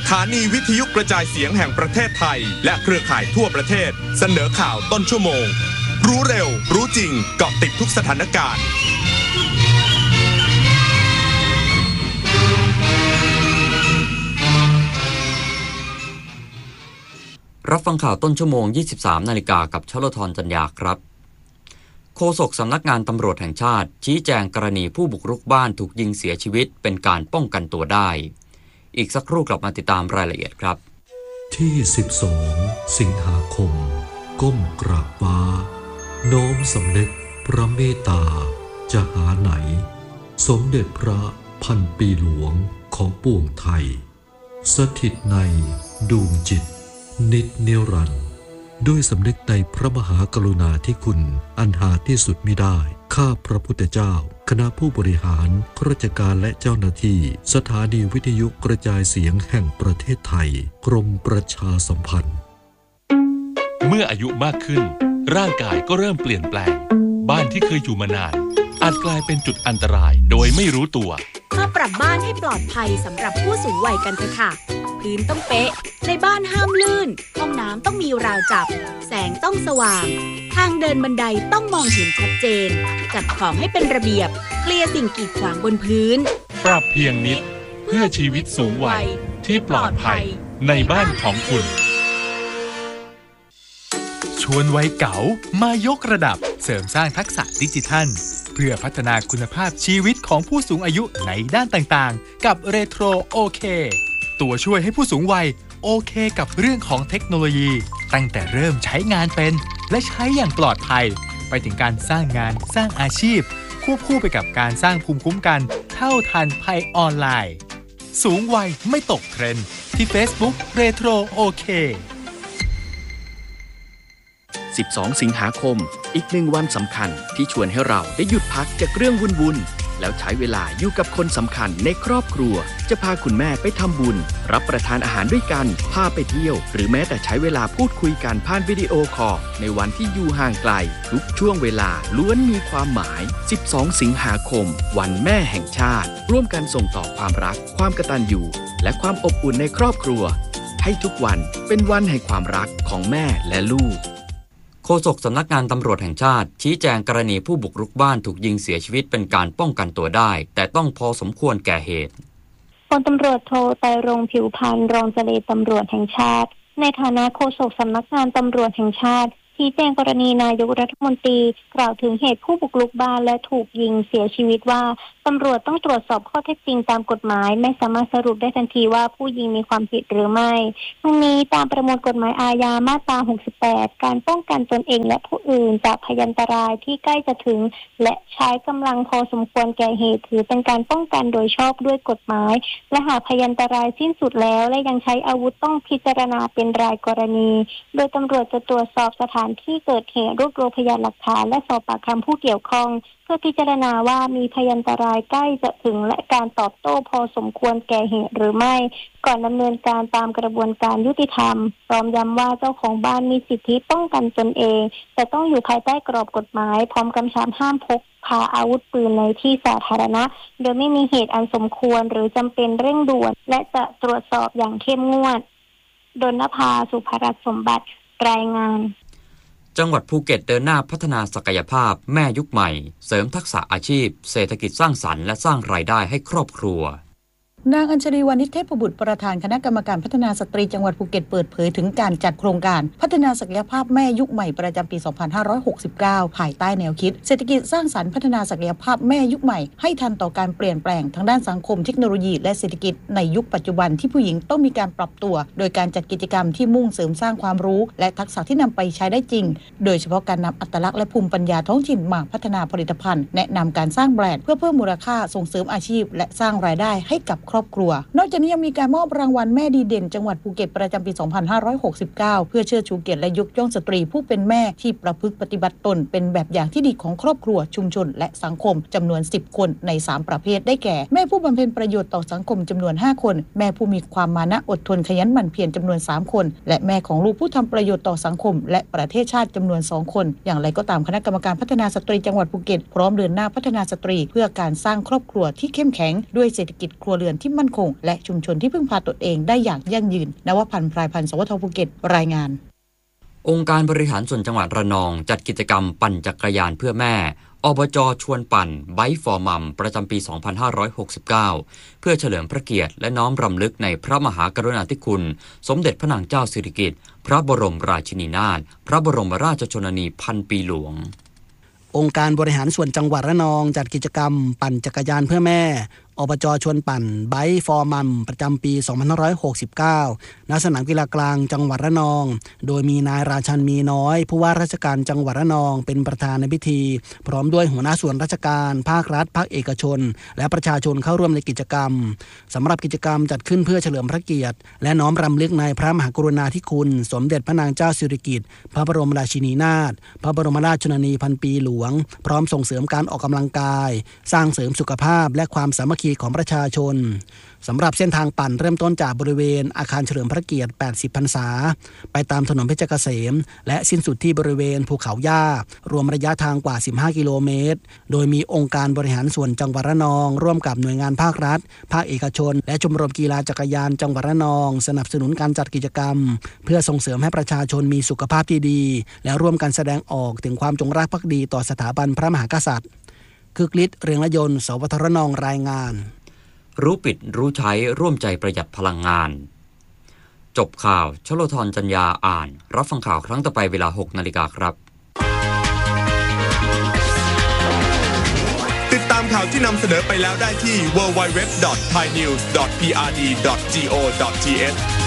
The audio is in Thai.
ถานีวิทยุกระจายเสียงแห่งประเทศไทยและเครือข่ายทั่วประเทศเสนอข่าวต้นชั่วโมงรู้เร็วรู้จริงเกาะติดทุกสถานการณ์รับฟังข่าวต้นชั่วโมง 23 นาฬิกากับชลธรจัญญาครับโฆษกสำนักงานตำรวจแห่งชาติชี้แจงกรณีผู้บุกรุกบ้านถูกยิงเสียชีวิตเป็นการป้องกันตัวได้อีกสักครู่กลับมาติดตามรายละเอียดครับที่12สิงหาคมก้มกราบฟ้าน้อมสำนึกพระเมตตาจะหาไหนสมเด็จพระพันปีหลวงของปวงไทยสถิตในดวงจิตนิจนิรันดร์ด้วยสำนึกในพระมหากรุณาธิคุณอันหาที่สุดมิได้ข้าพระพุทธเจ้าคณะผู้บริหารข้าราชการและเจ้าหน้าที่สถานีวิทยุกระจายเสียงแห่งประเทศไทยกรมประชาสัมพันธ์เมื่ออายุมากขึ้นร่างกายก็เริ่มเปลี่ยนแปลงบ้านที่เคยอยู่มานานอาจกลายเป็นจุดอันตรายโดยไม่รู้ตัวมาปรับบ้านให้ปลอดภัยสำหรับผู้สูงวัยกันเถอะค่ะพื้นต้องเป๊ะในบ้านห้ามลื่นห้องน้ำต้องมีราวจับแสงต้องสว่างทางเดินบันไดต้องมองเห็นชัดเจนจัดของให้เป็นระเบียบเคลียร์สิ่งกีดขวางบนพื้นปรับเพียงนิดเพื่อชีวิตสูงวัยที่ปลอดภัยในบ้านของคุณชวนวัยเก๋ามายกระดับเสริมสร้างทักษะดิจิทัลเพื่อพัฒนาคุณภาพชีวิตของผู้สูงอายุในด้านต่างๆกับเรโทรโอเคตัวช่วยให้ผู้สูงวัยโอเคกับเรื่องของเทคโนโลยีตั้งแต่เริ่มใช้งานเป็นและใช้อย่างปลอดภัยไปถึงการสร้างงานสร้างอาชีพควบคู่ไปกับการสร้างภูมิคุ้มกันเท่าทันภัยออนไลน์สูงวัยไม่ตกเทรนด์ที่ Facebook เรโทรโอเค 12 สิงหาคมอีกหนึ่งวันสำคัญที่ชวนให้เราได้หยุดพักจากเรื่องวุ่นๆแล้วใช้เวลาอยู่กับคนสำคัญในครอบครัวจะพาคุณแม่ไปทำบุญรับประทานอาหารด้วยกันพาไปเที่ยวหรือแม้แต่ใช้เวลาพูดคุยกันผ่านวิดีโอคอลในวันที่อยู่ห่างไกลทุกช่วงเวลาล้วนมีความหมาย12 สิงหาคมวันแม่แห่งชาติร่วมกันส่งต่อความรักความกตัญญูและความอบอุ่นในครอบครัวให้ทุกวันเป็นวันแห่งความรักของแม่และลูกโฆษกสำนักงานตำรวจแห่งชาติชี้แจงกรณีผู้บุกรุกบ้านถูกยิงเสียชีวิตเป็นการป้องกันตัวได้แต่ต้องพอสมควรแก่เหตุพลตำรวจโทไตรรงค์ผิวพรรณรองเจรตำรวจแห่งชาติในฐานะโฆษกสำนักงานตำรวจแห่งชาติชี้แจงกรณีนายกรัฐมนตรีกล่าวถึงเหตุผู้บุกรุกบ้านและถูกยิงเสียชีวิตว่าตำรวจต้องตรวจสอบข้อเท็จจริงตามกฎหมายไม่สามารถสรุปได้ทันทีว่าผู้ยิงมีความผิดหรือไม่ทั้งนี้ตามประมวลกฎหมายอาญามาตรา68การป้องกันตนเองและผู้อื่นจากพยันตรายที่ใกล้จะถึงและใช้กำลังพอสมควรแก่เหตุถือเป็นการป้องกันโดยชอบด้วยกฎหมายและหากพยันตรายสิ้นสุดแล้วและยังใช้อาวุธต้องพิจารณาเป็นรายกรณีโดยตำรวจจะตรวจสอบสถานที่เกิดเหตุรวบรวมพยานหลักฐานและสอบปากคำผู้เกี่ยวข้องเพื่อพิจารณาว่ามีพยันตรายใกล้จะถึงและการตอบโต้พอสมควรแก่เหตุหรือไม่ก่อนดำเนินการตามกระบวนการยุติธรรมพร้อมย้ำว่าเจ้าของบ้านมีสิทธิป้องกันตนเองแต่ต้องอยู่ภายใต้กรอบกฎหมายพร้อมกำชับห้ามพกพาอาวุธปืนในที่สาธารณะโดยไม่มีเหตุอันสมควรหรือจำเป็นเร่งด่วนและจะตรวจสอบอย่างเข้มงวดดลภา สุภรัตน์สมบัติรายงานจังหวัดภูเก็ตเดินหน้าพัฒนาศักยภาพแม่ยุคใหม่เสริมทักษะอาชีพเศรษฐกิจสร้างสรรค์และสร้างรายได้ให้ครอบครัวนางอัญชลีวานิชเทพบุตรประธานคณะกรรมการพัฒนาสตรีจังหวัดภูเก็ตเปิดเผยถึงการจัดโครงการพัฒนาศักยภาพแม่ยุคใหม่ประจำปี 2569 ภายใต้แนวคิดเศรษฐกิจสร้างสรรค์พัฒนาศักยภาพแม่ยุคใหม่ให้ทันต่อการเปลี่ยนแปลงทางด้านสังคมเทคโนโลยีและเศรษฐกิจในยุคปัจจุบันที่ผู้หญิงต้องมีการปรับตัวโดยการจัดกิจกรรมที่มุ่งเสริมสร้างความรู้และทักษะที่นำไปใช้ได้จริงโดยเฉพาะการนำอัตลักษณ์และภูมิปัญญาท้องถิ่นมาพัฒนาผลิตภัณฑ์แนะนำการสร้างแบรนด์เพื่อเพิ่มมูลค่าส่งเสริมอาชีพและสร้างรายได้ให้กับครอบครัวนอกจากนี้ยังมีการมอบรางวัลแม่ดีเด่นจังหวัดภูเก็ตประจำปี 2569 เพื่อเชิดชูเกียรติและยกย่องสตรีผู้เป็นแม่ที่ประพฤติปฏิบัติตนเป็นแบบอย่างที่ดีของครอบครัวชุมชนและสังคมจำนวน10คนใน3ประเภทได้แก่แม่ผู้บำเพ็ญประโยชน์ต่อสังคมจำนวน5คนแม่ผู้มีความมานะอดทนขยันหมั่นเพียรจำนวน3คนและแม่ของลูกผู้ทำประโยชน์ต่อสังคมและประเทศชาติจำนวน2คนอย่างไรก็ตามคณะกรรมการพัฒนาสตรีจังหวัดภูเก็ตพร้อมเดินหน้าพัฒนาสตรีเพื่อการสร้างครอบครัวที่เข้มแข็งด้วยเศรษฐกิจครัวเรือนที่มั่นคงและชุมชนที่พึ่งพาตนเองได้อย่างยั่งยืนนวพันธ์ พรายพันธ์ สวทภูเก็ตรายงานองค์การบริหารส่วนจังหวัดระนองจัดกิจกรรมปั่นจักรยานเพื่อแม่อบจ.ชวนปั่น Bike for Mom ประจำปี 2569 เพื่อเฉลิมพระเกียรติและน้อมรำลึกในพระมหากรุณาธิคุณสมเด็จพระนางเจ้าสิริกิติ์พระบรมราชินีนาถพระบรมราชชนนีพันปีหลวงองค์การบริหารส่วนจังหวัดระนองจัดกิจกรรมปั่นจักรยานเพื่อแม่อบจ.ชวนปั่น Bike for Mom ประจำปี 2569 ณ สนามกีฬากลางจังหวัดระนองโดยมีนายราชันมีน้อยผู้ว่าราชการจังหวัดระนองเป็นประธานในพิธีพร้อมด้วยหัวหน้าส่วนราชการภาครัฐภาคเอกชนและประชาชนเข้าร่วมในกิจกรรมสำหรับกิจกรรมจัดขึ้นเพื่อเฉลิมพระเกียรติและน้อมรำลึกในพระมหากรุณาธิคุณสมเด็จพระนางเจ้าสิริกิติ์พระบรมราชินีนาถพระบรมราชชนนีพันปีหลวงพร้อมส่งเสริมการออกกำลังกายสร้างเสริมสุขภาพและความสามัคคีของประชาชนสำหรับเส้นทางปั่นเริ่มต้นจากบริเวณอาคารเฉลิมพระเกียรติ 80 พรรษาไปตามถนนเพชรเกษมและสิ้นสุดที่บริเวณภูเขาย่ารวมระยะทางกว่า 15 กิโลเมตรโดยมีองค์การบริหารส่วนจังหวัดระนองร่วมกับหน่วยงานภาครัฐภาคเอกชนและชมรมกีฬาจักรยานจังหวัดระนองสนับสนุนการจัดกิจกรรมเพื่อส่งเสริมให้ประชาชนมีสุขภาพที่ดีและร่วมกันแสดงออกถึงความจงรักภักดีต่อสถาบันพระมหากษัตริย์คึกฤทธิ์เรืองละยนต์ สวทรนองรายงานรู้ปิดรู้ใช้ร่วมใจประหยัดพลังงานจบข่าวชโลธรจัญญาอ่านรับฟังข่าวครั้งต่อไปเวลา 6 นาฬิกาครับติดตามข่าวที่นำเสนอไปแล้วได้ที่ www.thainews.prd.go.th